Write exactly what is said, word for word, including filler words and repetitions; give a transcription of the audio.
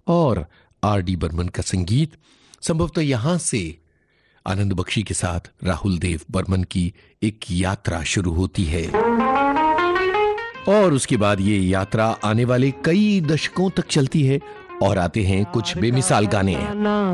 और R D Burman का संगीत। संभवतः यहां से आनंद बख्शी के साथ राहुल देव बर्मन की एक यात्रा शुरू होती है और उसके बाद ये यात्रा आने वाले कई दशकों तक चलती है और आते हैं कुछ बेमिसाल गाने।